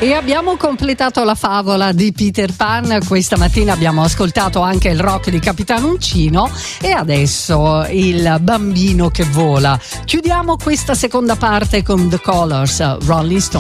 E abbiamo completato la favola di Peter Pan. Questa mattina abbiamo ascoltato anche il rock di Capitan Uncino e adesso il bambino che vola. Chiudiamo questa seconda parte con The Colors, Rolling Stone.